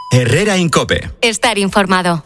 Herrera Incope. Estar informado.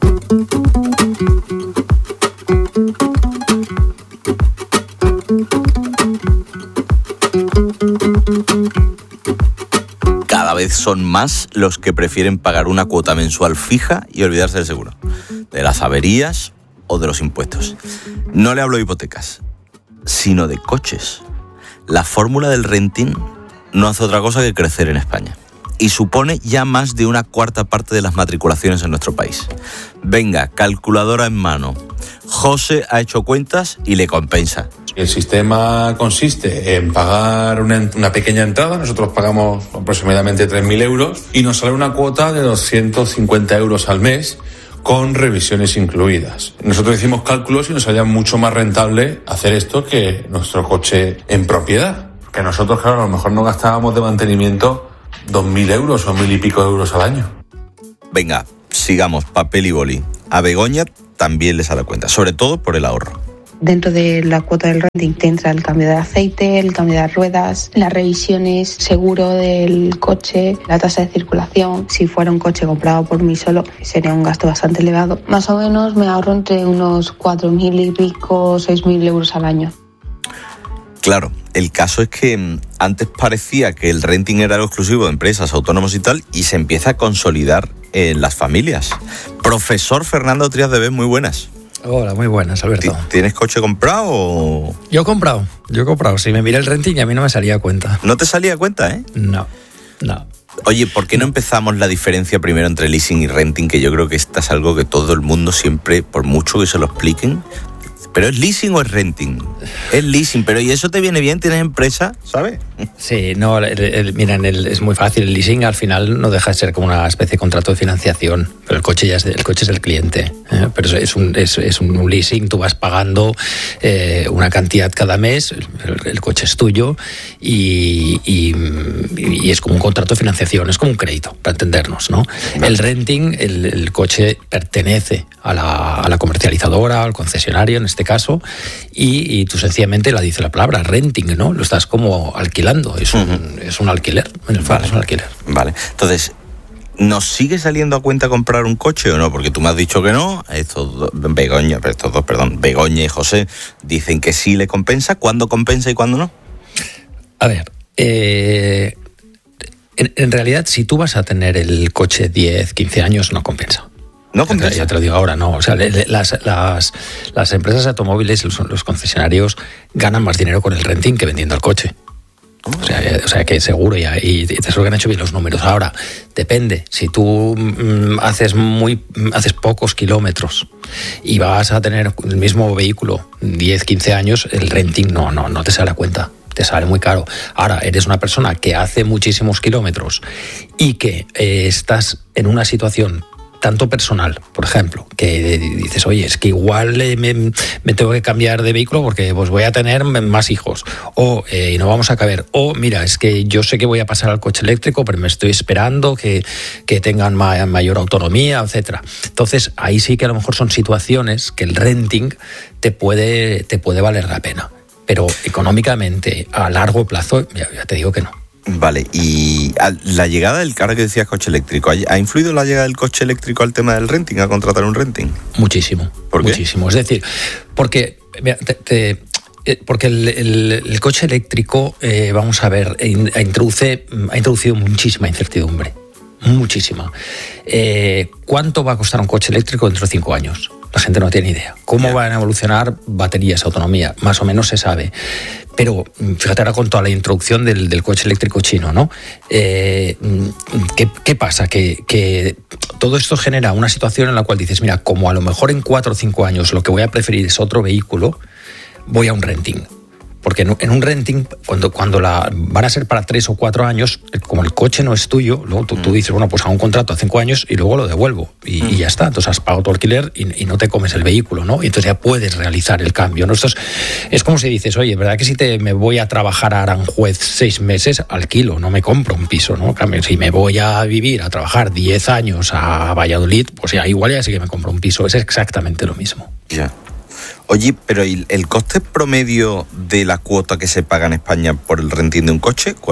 Cada vez son más los que prefieren pagar una cuota mensual fija y olvidarse del seguro, de las averías o de los impuestos. No le hablo de hipotecas, sino de coches. La fórmula del renting no hace otra cosa que crecer en España y supone ya más de una cuarta parte de las matriculaciones en nuestro país. Venga, calculadora en mano. José ha hecho cuentas y le compensa. El sistema consiste en pagar una pequeña entrada, nosotros pagamos aproximadamente 3.000 euros y nos sale una cuota de 250 euros al mes con revisiones incluidas. Nosotros hicimos cálculos y nos salía mucho más rentable hacer esto que nuestro coche en propiedad. Que nosotros, claro, a lo mejor no gastábamos de mantenimiento 2.000 euros o 1.000 y pico euros al año. Venga, sigamos, papel y boli. A Begoña también les sale cuenta, sobre todo por el ahorro. Dentro de la cuota del renting te entra el cambio de aceite, el cambio de ruedas, las revisiones, seguro del coche, la tasa de circulación. Si fuera un coche comprado por mí solo, sería un gasto bastante elevado. Más o menos me ahorro entre unos 4.000 y pico, 6.000 euros al año. Claro, el caso es que antes parecía que el renting era algo exclusivo de empresas, autónomos y tal, y se empieza a consolidar en las familias. Profesor Fernando Trías de Bes, muy buenas. Hola, muy buenas, Alberto. ¿Tienes coche comprado o...? Yo he comprado. Si me miré el renting, a mí no me salía a cuenta. ¿No te salía a cuenta, eh? No. Oye, ¿por qué no empezamos la diferencia primero entre leasing y renting? Que yo creo que esta es algo que todo el mundo siempre, por mucho que se lo expliquen... ¿Pero es leasing o es renting? Es leasing, pero ¿y eso te viene bien? ¿Tienes empresa? ¿Sabes? Sí, no, es muy fácil. El leasing al final no deja de ser como una especie de contrato de financiación, pero el coche es el cliente. Pero es un leasing, tú vas pagando una cantidad cada mes, el coche es tuyo y es como un contrato de financiación, es como un crédito, para entendernos, ¿no? Vale. El renting, el coche pertenece a la comercializadora, al concesionario en este caso, y tú sencillamente la dice la palabra renting, ¿no? Lo estás como alquilando, es un alquiler, en el fondo es un alquiler. Vale, entonces, ¿nos sigue saliendo a cuenta comprar un coche o no? Porque tú me has dicho que no, Begoña y José dicen que sí le compensa. ¿Cuándo compensa y cuándo no? A ver, en realidad, si tú vas a tener el coche 10, 15 años, no compensa. No compensa. Ya te lo digo ahora, no. O sea, las empresas de automóviles, los concesionarios, ganan más dinero con el renting que vendiendo el coche. O sea que seguro y te seguro que han hecho bien los números. Ahora, depende. Si tú haces pocos kilómetros y vas a tener el mismo vehículo 10, 15 años, el renting no te sale a cuenta. Te sale muy caro. Ahora, eres una persona que hace muchísimos kilómetros y que estás en una situación tanto personal, por ejemplo, que dices, oye, es que igual me tengo que cambiar de vehículo porque pues voy a tener más hijos, o y no vamos a caber, o mira, es que yo sé que voy a pasar al coche eléctrico, pero me estoy esperando que tengan mayor autonomía, etcétera. Entonces, ahí sí que a lo mejor son situaciones que el renting te puede valer la pena, pero económicamente, a largo plazo, ya te digo que no. Vale, y la llegada del carro que decías coche eléctrico, ¿ha influido la llegada del coche eléctrico al tema del renting, a contratar un renting? Muchísimo. ¿Por qué? Muchísimo. Es decir, porque el coche eléctrico, vamos a ver, ha introducido muchísima incertidumbre. Muchísima. ¿Cuánto va a costar un coche eléctrico dentro de 5 años? La gente no tiene idea. ¿Cómo van a evolucionar baterías, autonomía? Más o menos se sabe. Pero fíjate ahora con toda la introducción del coche eléctrico chino, ¿no? ¿Qué pasa? Que todo esto genera una situación en la cual dices, mira, como a lo mejor en 4 o 5 años lo que voy a preferir es otro vehículo, voy a un renting. Porque en un renting, cuando van a ser para 3 o 4 años, como el coche no es tuyo, luego tú dices, bueno, pues hago un contrato a 5 años y luego lo devuelvo. Y ya está. Entonces has pagado tu alquiler y no te comes el vehículo, ¿no? Y entonces ya puedes realizar el cambio, ¿no? Esto es como si dices, oye, ¿verdad que si me voy a trabajar a Aranjuez 6 meses, alquilo, no me compro un piso, ¿no? Si me voy a vivir, a trabajar 10 años a Valladolid, pues ya igual ya sí que me compro un piso. Es exactamente lo mismo. Ya. Oye, pero ¿el coste promedio de la cuota que se paga en España por el renting de un coche, cuál es?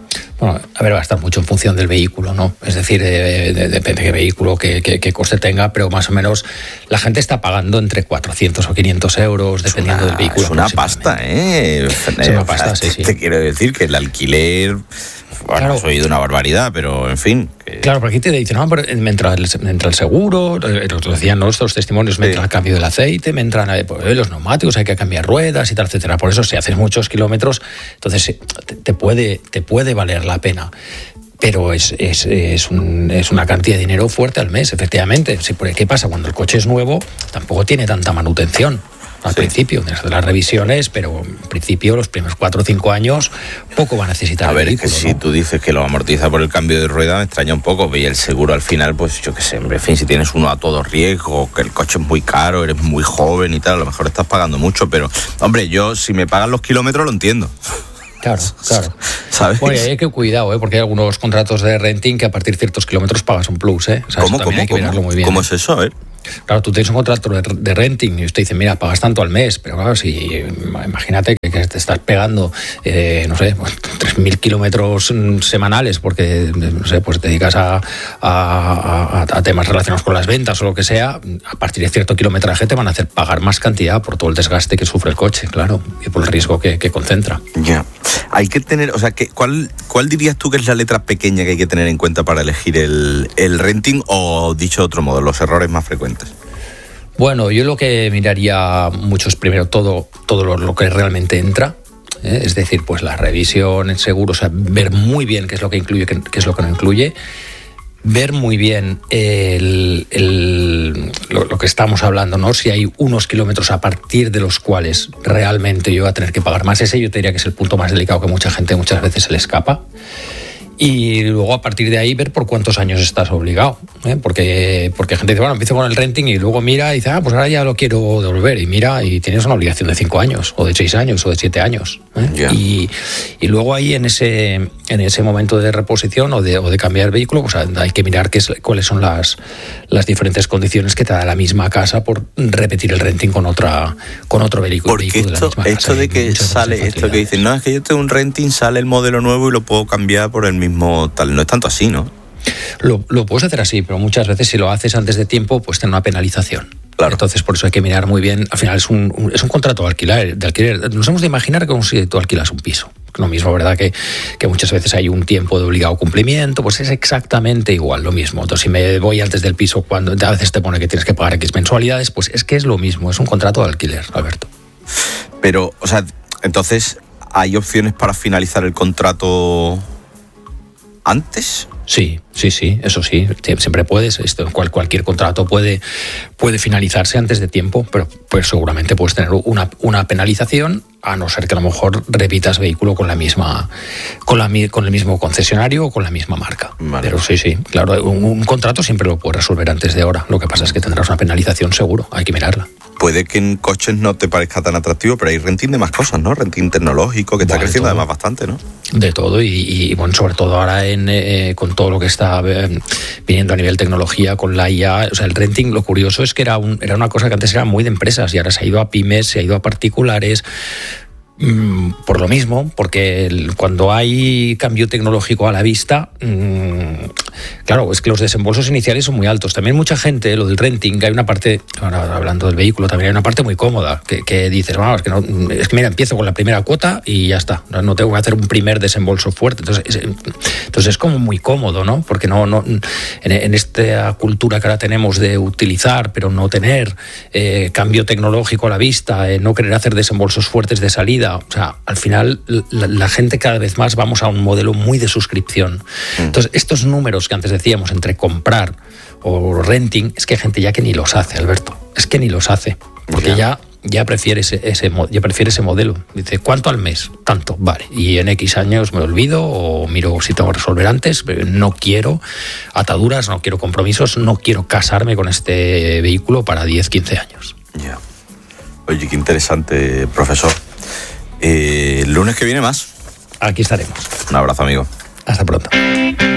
Bueno, a ver, va a estar mucho en función del vehículo, ¿no? Es decir, depende de qué vehículo, qué coste tenga, pero más o menos la gente está pagando entre 400 o 500 euros, dependiendo del vehículo. Es una pasta, ¿eh? Es una pasta, sí. Te quiero decir que el alquiler... Bueno, claro. Has oído una barbaridad, pero en fin. Claro, porque aquí te dicen, no, pero me entra el seguro, lo decían nuestros testimonios, me entra el cambio del aceite, me entran los neumáticos, hay que cambiar ruedas y tal, etcétera. Por eso, si haces muchos kilómetros, entonces te puede valer la pena. Pero es una cantidad de dinero fuerte al mes, efectivamente. ¿Qué pasa? Cuando el coche es nuevo, tampoco tiene tanta manutención. Al principio, de las revisiones, pero en principio los primeros 4 o 5 años poco va a necesitar. A ver, vehículo, es que si tú dices que lo amortiza por el cambio de rueda, me extraña un poco. Y el seguro al final, pues yo qué sé, en fin, si tienes uno a todo riesgo, que el coche es muy caro, eres muy joven y tal, a lo mejor estás pagando mucho, pero hombre, yo si me pagan los kilómetros lo entiendo. Claro. ¿Sabes? Bueno, hay que cuidado, porque hay algunos contratos de renting que a partir de ciertos kilómetros pagas un plus, ¿eh? O sea, ¿Cómo? Hay que mirarlo muy bien. ¿Cómo es eso? Claro, tú tienes un contrato de renting y usted dice, mira, pagas tanto al mes, pero claro, si imagínate que te estás pegando, no sé, 3.000 kilómetros semanales porque, no sé, pues te dedicas a temas relacionados con las ventas o lo que sea, a partir de cierto kilometraje te van a hacer pagar más cantidad por todo el desgaste que sufre el coche, claro, y por el riesgo que concentra. Ya. Hay que tener, o sea, ¿cuál dirías tú que es la letra pequeña que hay que tener en cuenta para elegir el renting o, dicho de otro modo, los errores más frecuentes? Bueno, yo lo que miraría mucho es primero todo lo que realmente entra, es decir, pues la revisión, el seguro, o sea, ver muy bien qué es lo que incluye, qué es lo que no incluye, ver muy bien lo que estamos hablando, ¿no? Si hay unos kilómetros a partir de los cuales realmente yo voy a tener que pagar más, ese yo te diría que es el punto más delicado que mucha gente muchas veces se le escapa. Y luego a partir de ahí ver por cuántos años estás obligado, ¿eh? Porque gente dice, bueno, empiezo con el renting y luego mira y dice, pues ahora ya lo quiero devolver, y mira y tienes una obligación de 5 años o de 6 años o de 7 años, ¿eh? Yeah. Y luego ahí en ese momento de reposición o de cambiar el vehículo, pues hay que mirar cuáles son las diferentes condiciones que te da la misma casa por repetir el renting con otro vehículo. Porque de la misma esto de que sale, esto que dicen, no, es que yo tengo un renting, sale el modelo nuevo y lo puedo cambiar por el mismo tal, no es tanto así, ¿no? Lo puedes hacer así, pero muchas veces si lo haces antes de tiempo, pues tiene una penalización. Claro. Entonces, por eso hay que mirar muy bien. Al final es un contrato de alquiler. Nos hemos de imaginar que como si tú alquilas un piso. Lo mismo, ¿verdad? Que muchas veces hay un tiempo de obligado cumplimiento, pues es exactamente igual, lo mismo. Entonces, si me voy antes del piso, cuando a veces te pone que tienes que pagar X mensualidades, pues es que es lo mismo, es un contrato de alquiler, Alberto. Pero, o sea, entonces, ¿hay opciones para finalizar el contrato antes? Sí, eso sí, siempre puedes. Cualquier contrato puede finalizarse antes de tiempo, pero pues seguramente puedes tener una penalización, a no ser que a lo mejor repitas vehículo con el mismo concesionario o con la misma marca. Vale. Pero sí, claro, un contrato siempre lo puedes resolver antes de ahora. Lo que pasa es que tendrás una penalización seguro, hay que mirarla. Puede que en coches no te parezca tan atractivo, pero hay renting de más cosas, ¿no? Renting tecnológico, que está creciendo además bastante, ¿no? De todo, y bueno, sobre todo ahora con todo lo que está viniendo a nivel tecnología, con la IA, o sea, el renting, lo curioso es que era una cosa que antes era muy de empresas y ahora se ha ido a pymes, se ha ido a particulares. Por lo mismo, porque cuando hay cambio tecnológico a la vista, claro, es que los desembolsos iniciales son muy altos. También mucha gente, lo del renting, hay una parte, ahora hablando del vehículo, también hay una parte muy cómoda, que dices, bueno, es que mira, empiezo con la primera cuota y ya está, no tengo que hacer un primer desembolso fuerte. Entonces es como muy cómodo, ¿no? Porque no en esta cultura que ahora tenemos de utilizar, pero no tener cambio tecnológico a la vista, no querer hacer desembolsos fuertes de salida. O sea, al final la gente cada vez más vamos a un modelo muy de suscripción. Entonces, estos números que antes decíamos entre comprar o renting, es que hay gente ya que ni los hace, Alberto. Es que ni los hace. Porque ya prefiere ese modelo. Dice, ¿cuánto al mes? Tanto, vale. Y en X años me olvido o miro si tengo que resolver antes. No quiero ataduras, no quiero compromisos, no quiero casarme con este vehículo para 10, 15 años. Ya. Oye, qué interesante, profesor. El lunes que viene más. Aquí estaremos. Un abrazo, amigo. Hasta pronto.